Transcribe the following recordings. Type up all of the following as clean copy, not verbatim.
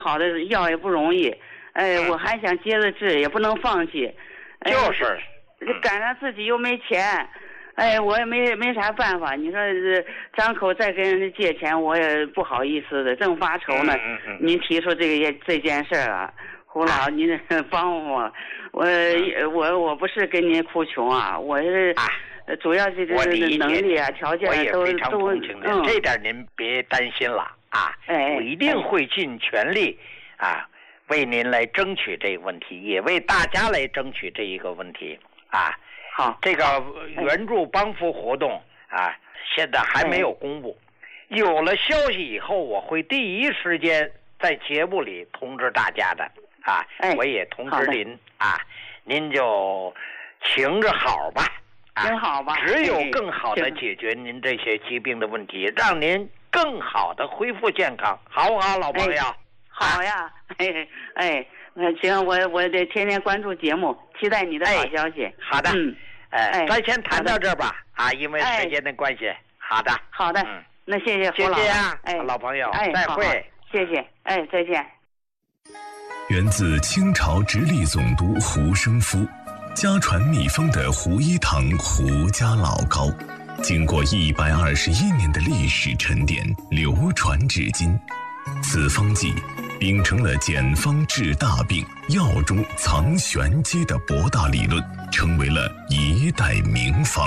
好的药也不容易，我还想接着治，也不能放弃。 就是赶上自己又没钱，我也没啥办法。你说张口再跟人家借钱，我也不好意思的，正发愁呢。您提出这件事啊，胡老，您帮我，我不是跟您哭穷啊，我是主要是能力啊、条件都我也非常同情您，这点您别担心了啊。我一定会尽全力啊，为您来争取这个问题，也为大家来争取这一个问题啊。 好， 这个援助帮扶活动啊，现在还没有公布，有了消息以后，我会第一时间在节目里通知大家的啊。我也通知您啊，您就请着好吧， 挺好吧。 只有更好的解决您这些疾病的问题，让您更好的恢复健康，好不好，老朋友？ 好呀，行，我得天天关注节目，期待你的好消息。 好的，咱先谈到这吧，因为时间的关系。好的， 好的，那谢谢胡老， 谢谢老朋友，再会， 谢谢，再见。 源自清朝直隶总督胡生夫，家传秘方的胡一堂胡家老膏，经过121年的历史沉淀，流传至今。此方剂秉承了简方治大病、药中藏玄机的博大理论，成为了一代名方。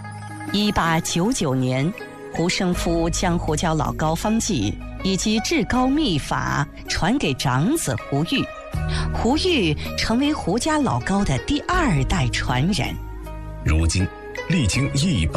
1899年，胡生夫将胡椒老膏方剂以及治膏秘法传给长子胡玉，胡玉成为胡家老膏的第2代传人。 如今，历经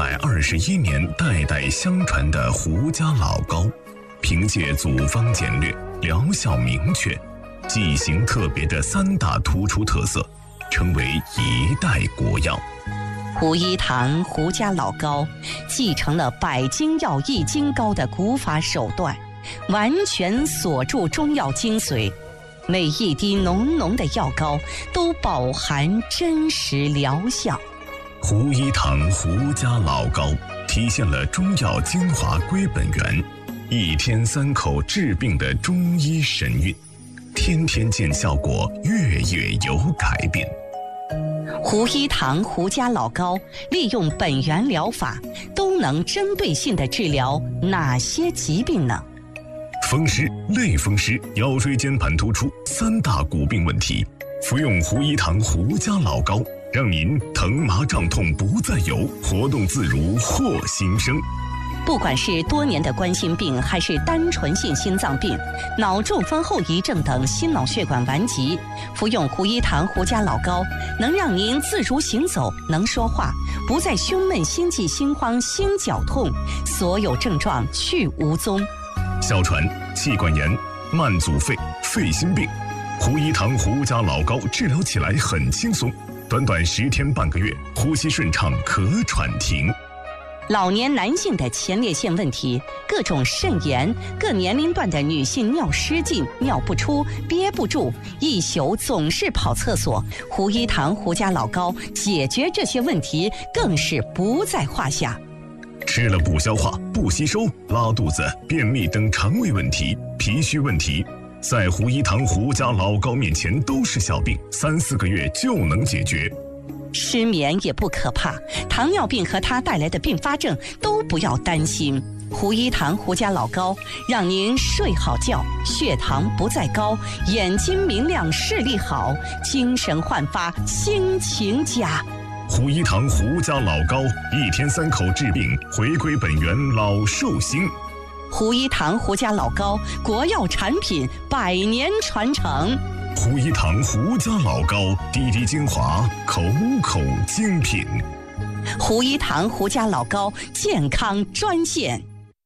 121年代代相传的胡家老膏，凭借组方简略、疗效明确、剂型特别的3大突出特色，成为一代国药。 胡一堂胡家老膏继承了百金药易筋膏的古法手段，完全锁住中药精髓，每一滴浓浓的药膏都饱含真实疗效。 胡一堂胡家老膏体现了中药精华归本源，1天3口治病的中医神韵，天天见效果，月月有改变。 胡一堂胡家老膏利用本源疗法，都能针对性地治疗哪些疾病呢？ 风湿、类风湿、腰椎间盘突出3大骨病问题，服用胡一堂胡家老膏，让您疼麻胀痛不再有，活动自如获新生。 不管是多年的冠心病，还是单纯性心脏病、脑中风后遗症等心脑血管顽疾，服用胡一堂胡家老膏，能让您自如行走，能说话，不再胸闷、心悸、心慌、心绞痛，所有症状去无踪。 哮喘、气管炎、慢阻肺、肺心病，胡一堂胡家老膏治疗起来很轻松，短短10天半个月，呼吸顺畅，咳喘停。 老年男性的前列腺问题，各种肾炎，各年龄段的女性尿失禁、尿不出、憋不住，一宿总是跑厕所，胡一堂胡家老膏解决这些问题更是不在话下。 吃了不消化、不吸收、拉肚子、便秘等肠胃问题、脾虚问题，在胡一堂胡家老膏面前都是小病，3、4个月就能解决。 失眠也不可怕，糖尿病和它带来的并发症都不要担心。胡一堂胡家老膏让您睡好觉，血糖不再高，眼睛明亮，视力好，精神焕发，心情佳。 胡一堂胡家老膏，1天3口治病，回归本源，老寿星。 胡一堂胡家老膏，国药产品，100年传承。 胡一堂胡家老膏，滴滴精华，口口精品。 胡一堂胡家老膏健康专线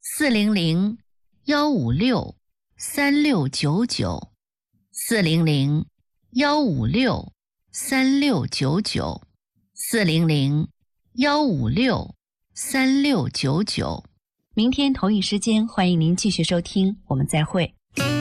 400-156-3699，400-156-3699。明天同一时间，欢迎您继续收听，我们再会。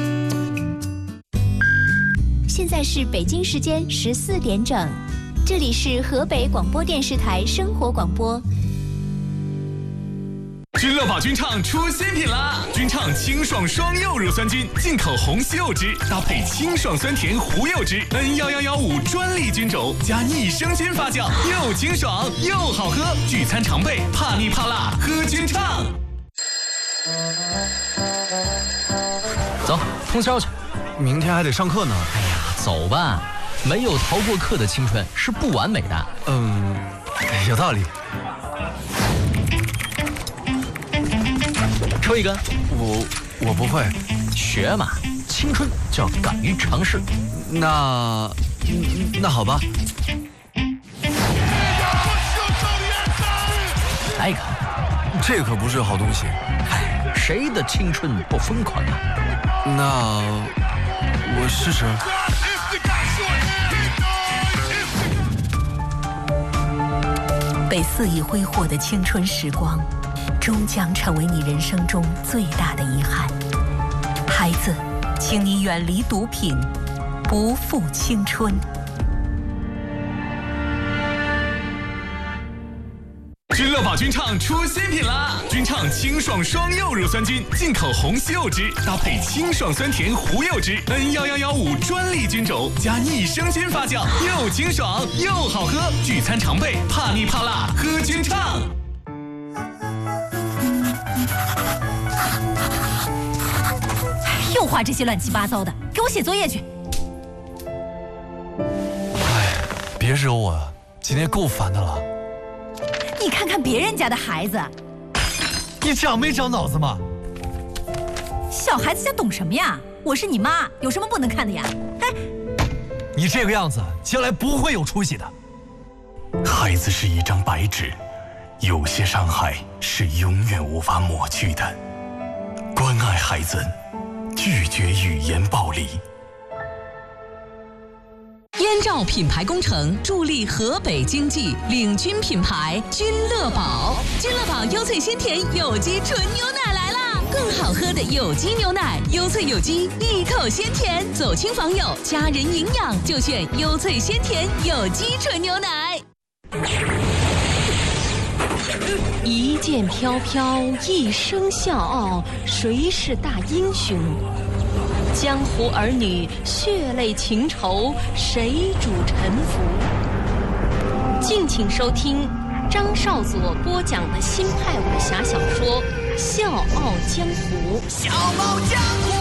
现在是北京时间14点整，这里是河北广播电视台生活广播。 君乐宝君畅出新品啦！君畅清爽双柚乳酸菌，进口红西柚汁，搭配清爽酸甜胡柚汁 ，N1115专利菌种加益生菌发酵，又清爽又好喝。聚餐常备，怕腻怕辣喝君畅。 走，通宵去。 明天还得上课呢。 哎呀，走吧，没有逃过课的青春是不完美的。 有道理。 抽一根。 我不会。 学嘛，青春就要敢于尝试。 那好吧。 来一个。 这可不是好东西。 哎，谁的青春不疯狂啊？ 那我试试。 被肆意挥霍的青春时光，终将成为你人生中最大的遗憾。孩子，请你远离毒品，不负青春。 君乐宝君畅出新品啦！君畅清爽双柚乳酸菌，进口红西柚汁，搭配清爽酸甜胡柚汁 ，N1115专利菌种加益生菌发酵，又清爽又好喝。聚餐常备，怕腻怕辣喝君畅。 又画这些乱七八糟的，给我写作业去。 别惹我啊，今天够烦的了。 你看看别人家的孩子， 你长没长脑子吗？ 小孩子家懂什么呀？我是你妈，有什么不能看的呀？哎， 你这个样子，将来不会有出息的。 孩子是一张白纸，有些伤害是永远无法抹去的。关爱孩子，拒绝语言暴力。 燕赵品牌工程助力河北经济，领军品牌君乐宝。君乐宝优萃鲜甜有机纯牛奶来啦！更好喝的有机牛奶，优萃有机，一口鲜甜。走亲访友，家人营养就选优萃鲜甜有机纯牛奶。一剑飘飘，一声笑傲，谁是大英雄？江湖儿女，血泪情仇，谁主沉浮？敬请收听张少佐播讲的新派武侠小说《笑傲江湖》。笑傲江湖。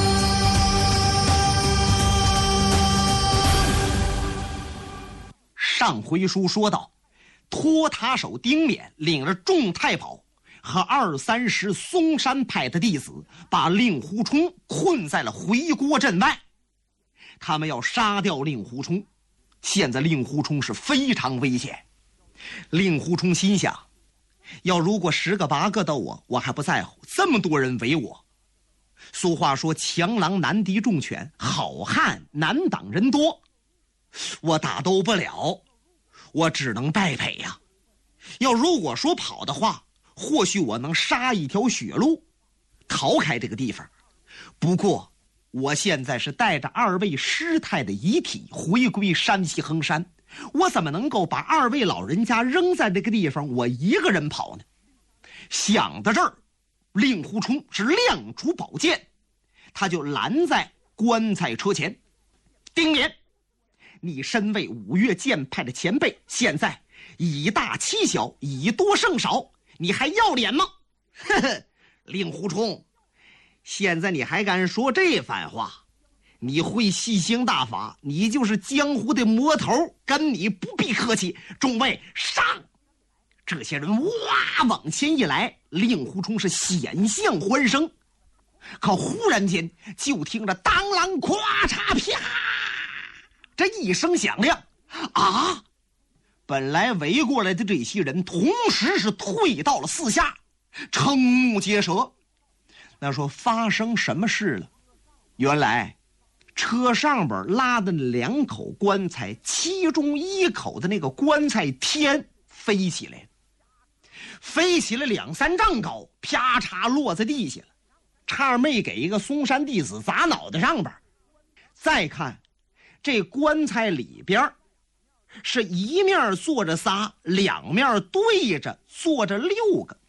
上回书说到，托塔手丁勉领着众太保和230嵩山派的弟子，把令狐冲困在了回国镇外。他们要杀掉令狐冲，现在令狐冲是非常危险。令狐冲心想，要如果10个8个的我还不在乎，这么多人围我。俗话说，强狼难敌众犬，好汉难挡人多，我打斗不了，我只能败北呀。要如果说跑的话，或许我能杀一条血路，逃开这个地方。不过我现在是带着2位师太的遗体回归山西衡山，我怎么能够把2位老人家扔在这个地方，我一个人跑呢？想到这儿，令狐冲是亮出宝剑，他就拦在棺材车前。丁勉，你身为5岳剑派的前辈，现在以大欺小，以多胜少，你还要脸吗？呵呵，令狐冲，现在你还敢说这番话？你会吸星大法，你就是江湖的魔头，跟你不必客气。众位上！这些人哇往前一来，令狐冲是险象环生。可忽然间就听着当啷咵嚓啪，这一声响亮啊！本来围过来的这些人同时是退到了四下，瞠目结舌。那说发生什么事了？原来车上边拉的2口棺材，其中1口的那个棺材天飞起来了，飞起了2、3丈高，啪嚓落在地下了，差点没给一个嵩山弟子砸脑袋上边。再看这棺材里边，是一面坐着仨，2面对着坐着6个，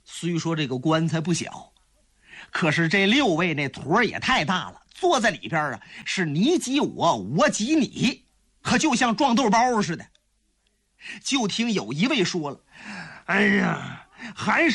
虽说这个棺材不小，可是这6位那坨也太大了，坐在里边啊是你挤我，我挤你，可就像撞豆包似的。就听有一位说了：“哎呀，还是